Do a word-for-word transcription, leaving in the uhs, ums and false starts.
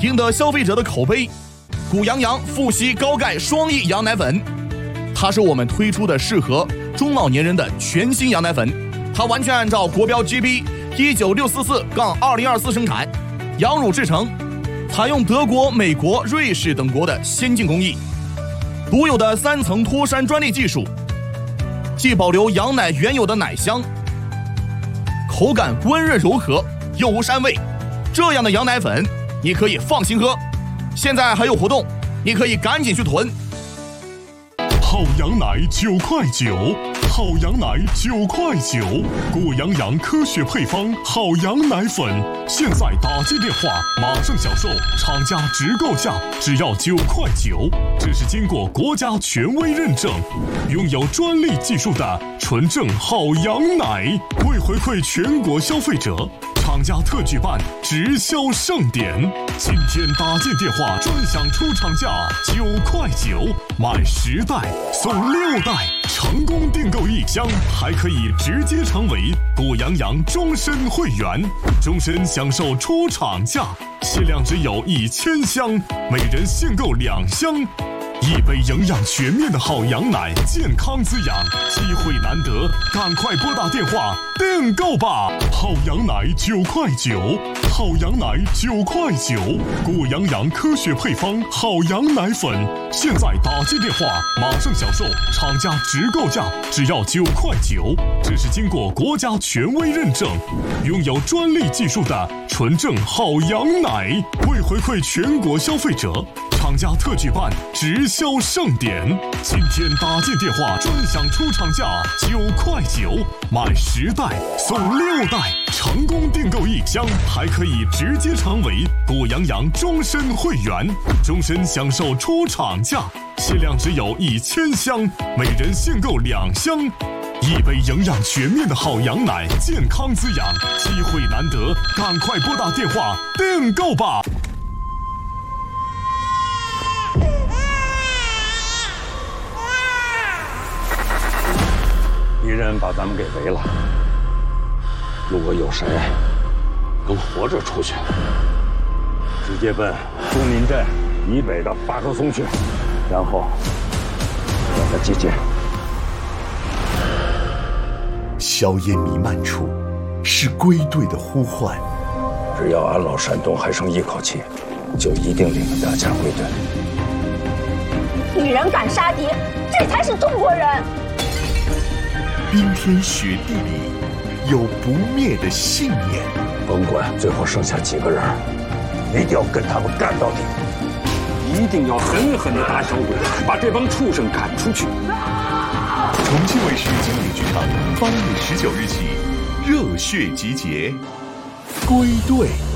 赢得消费者的口碑。谷阳阳富硒高钙双益羊奶粉，它是我们推出的适合中老年人的全新羊奶粉，它完全按照国标 G B 一九六四四杠二零二四生产，羊乳制成，采用德国、美国、瑞士等国的先进工艺，独有的三层脱山专利技术，既保留羊奶原有的奶香，口感温润柔和，又无膻味。这样的羊奶粉你可以放心喝，现在还有活动，你可以赶紧去囤。 好羊奶九块九，好羊奶九块九，谷阳阳科学配方好羊奶粉，现在打进电话马上享受，厂家直购价只要九块九，这是经过国家权威认证，拥有专利技术的纯正好羊奶。为回馈全国消费者，厂家特举办直销盛典，今天打进电话专享出厂价九块九，买十袋送六袋，成功订购一箱还可以直接成为谷阳阳终身会员，终身享受出厂价，限量只有一千箱，每人限购两箱。一杯营养全面的好羊奶，健康滋养，机会难得，赶快拨打电话订购吧！好羊奶九块九，好羊奶九块九，谷阳阳科学配方好羊奶粉，现在打进电话马上享受，厂家直购价只要九块九，这是经过国家权威认证，拥有专利技术的纯正好羊奶。为回馈全国消费者，厂家特举办直销盛典，今天打进电话专享出厂价九块九，买十袋送六袋，成功订购一箱还可以直接成为谷阳阳终身会员，终身享受出厂价，限量只有一千箱，每人限购两箱。一杯营养全面的好羊奶，健康滋养，机会难得，赶快拨打电话订购吧！ 敌人把咱们给围了，如果有谁能活着出去，直接奔中民镇以北的八棵松去，然后让他击剑。 硝烟弥漫处，是归队的呼唤。 只要安老山东还剩一口气，就一定领大家归队。 女人敢杀敌，这才是中国人。 冰天雪地里，有不灭的信念。 甭管最后剩下几个人，一定要跟他们干到底。一定要狠狠地打小鬼，把这帮畜生赶出去。 重庆卫视经典剧场八月十九日起，热血集结，归队。